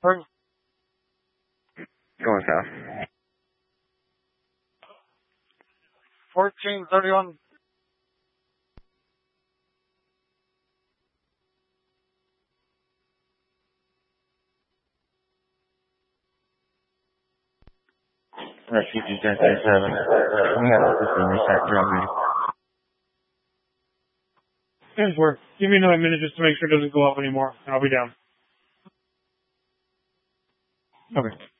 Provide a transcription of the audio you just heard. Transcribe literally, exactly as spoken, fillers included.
Spring. Going south. fourteen thirty-one. Refugee ten thirty-seven. Uh, we have this in reset drone ready. Thanks, work. Give me another minute just to make sure it doesn't go up anymore, and I'll be down. Okay.